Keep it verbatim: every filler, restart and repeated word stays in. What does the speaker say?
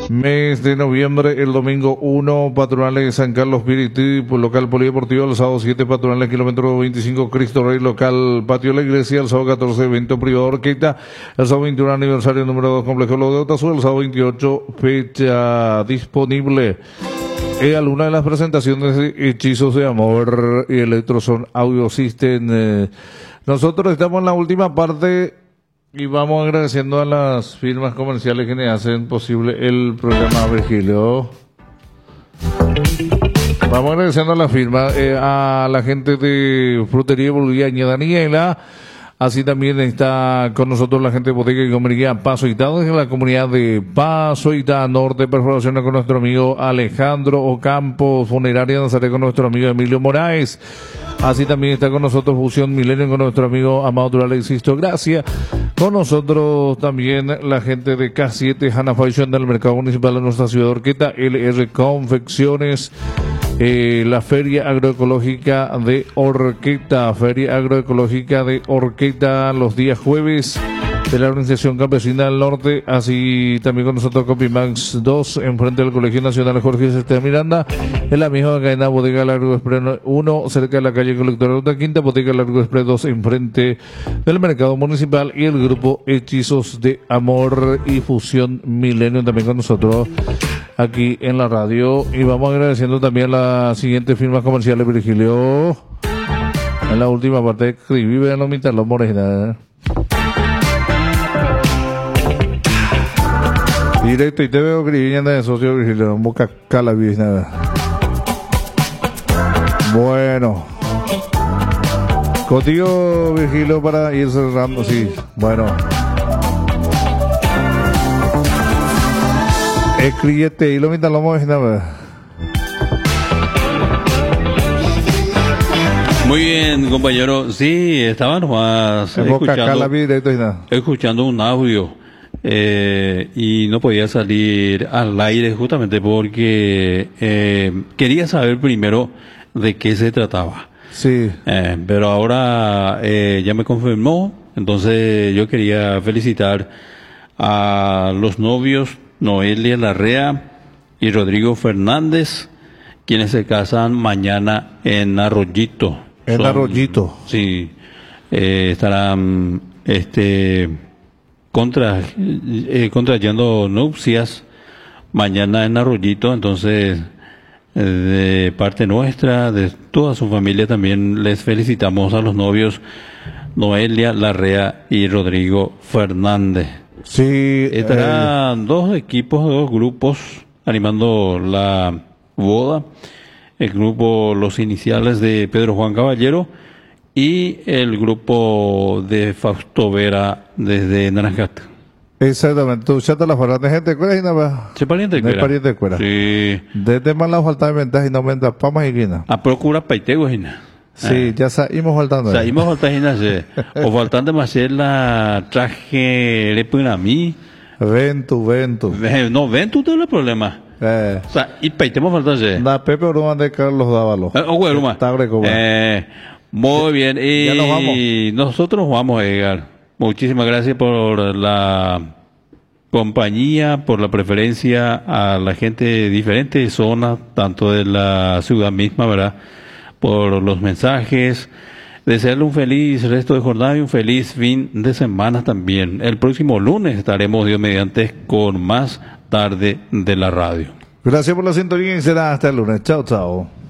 Mes de noviembre, el domingo uno, patronales de San Carlos Pirití, local polideportivo, el sábado siete, patronales kilómetro veinticinco, Cristo Rey, local patio de la iglesia, el sábado catorce, evento privado Orqueta, el sábado veintiuno, aniversario número dos, complejo Lo de Otazú, el sábado veintiocho, fecha disponible. Eh, alguna de las presentaciones de Hechizos de Amor y Electroson Audio System. Eh, nosotros estamos en la última parte y vamos agradeciendo a las firmas comerciales que nos hacen posible el programa, Virgilio. Vamos agradeciendo a la firma, eh, a la gente de Frutería Boliviana Daniela. Así también está con nosotros la gente de Bodega y Comería Paso Itá, desde la comunidad de Paso Itá Norte, perforaciones con nuestro amigo Alejandro Ocampo, funeraria Nazaret con nuestro amigo Emilio Moraes. Así también está con nosotros Fusión Milenio con nuestro amigo Amado Dural Existo Gracia. Con nosotros también la gente de K siete Hanna Fashion del Mercado Municipal de nuestra ciudad de Orqueta, L R Confecciones. Eh, la Feria Agroecológica de Orqueta, Feria Agroecológica de Orqueta los días jueves de la Organización Campesina del Norte, así también con nosotros Copimax dos, enfrente del Colegio Nacional Jorge Sestén Miranda, en la misma cadena Bodega Largo Express uno, cerca de la calle Colectora Ruta Quinta, Bodega Largo Express dos, enfrente del Mercado Municipal, y el grupo Hechizos de Amor y Fusión Milenio también con nosotros aquí en la radio. Y vamos agradeciendo también la siguiente firma comercial de Virgilio. En la última parte escribí, vean los mitad, Morena. Directo, y te veo escribiendo de socio Virgilio, boca calabiz, nada. Bueno. Contigo, Virgilio, para ir cerrando, sí. Bueno. Escríbete y lo mitad lo vamos a Muy bien, compañero. Sí, estaba nomás escuchando, escuchando un audio eh, y no podía salir al aire justamente porque eh, quería saber primero de qué se trataba. Sí. Eh, pero ahora eh, ya me confirmó, entonces yo quería felicitar a los novios Noelia Larrea y Rodrigo Fernández, quienes se casan mañana en Arroyito. En Son, Arroyito. Sí, eh, estarán este, contra, eh, contrayendo nupcias mañana en Arroyito, entonces eh, de parte nuestra, de toda su familia también les felicitamos a los novios Noelia Larrea y Rodrigo Fernández. Sí, estarán eh, dos equipos, dos grupos animando la boda. El grupo Los Iniciales de Pedro Juan Caballero y el grupo de Fausto Vera desde Naranjat. Exactamente, tú ya te la falta de gente, ¿cuál es nada? ¿Se pariente de pariente de cuera? Sí. Desde más la falta de ventaja y no venta pa más y guina. A procura paitego, gina. Sí, eh. ya saímos faltando. Saímos faltando, o faltando más la traje repuna a mí. Ventu, ventu. No, ventu todo el problema. Eh. O sea, y paitemos faltarse. La Pepe Oruma de Carlos Dávalo. Eh, oh, bueno, eh, muy bien. Y ya nos vamos. Nosotros vamos a llegar. Muchísimas gracias por la compañía, por la preferencia a la gente de diferentes zonas, tanto de la ciudad misma, ¿verdad? Por los mensajes. Desearle un feliz resto de jornada y un feliz fin de semana también. El próximo lunes estaremos, Dios mediante, con más tarde de la radio. Gracias por la sintonía y será hasta el lunes. Chao, chao.